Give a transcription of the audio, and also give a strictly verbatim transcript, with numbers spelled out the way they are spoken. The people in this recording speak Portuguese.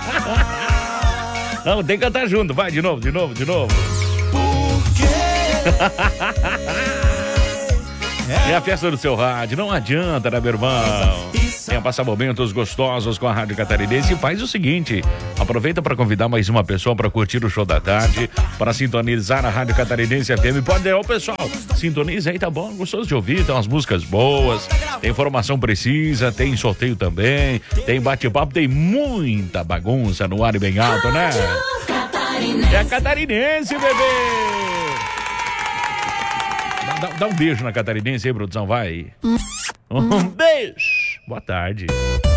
Não, tem que cantar junto. Vai, de novo, de novo, de novo. Por quê? É a festa do seu rádio, não adianta, né, meu irmão? Venha passar momentos gostosos com a Rádio Catarinense e faz o seguinte, aproveita para convidar mais uma pessoa para curtir o show da tarde, para sintonizar a Rádio Catarinense F M. Pode dar, ô pessoal, sintoniza aí, tá bom? Gostoso de ouvir, tem umas músicas boas, tem informação precisa, tem sorteio também, tem bate-papo, tem muita bagunça no ar e bem alto, né? É a Catarinense, bebê! Dá, dá um beijo na Catarinense aí, produção, vai. Um beijo. Boa tarde.